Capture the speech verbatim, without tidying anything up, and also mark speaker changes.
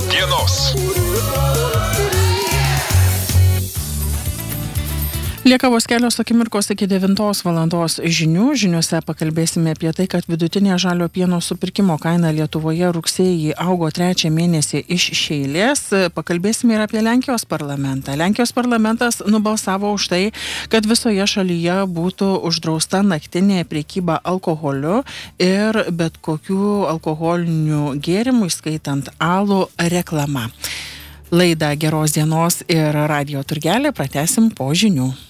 Speaker 1: dienos.
Speaker 2: Lieka vos kelios akimirkos iki devintos valandos žinių. Žiniuose pakalbėsime apie tai, kad vidutinė žalio pieno supirkimo kaina Lietuvoje rugsėjį augo trečią mėnesį iš eilės. Pakalbėsime ir apie Lenkijos parlamentą. Lenkijos parlamentas nubalsavo už tai, kad visoje šalyje būtų uždrausta naktinė prekyba alkoholiu ir bet kokių alkoholinių gėrimų, įskaitant alų, reklama. Laidą Geros dienos ir radijo turgelį pratęsim po žinių.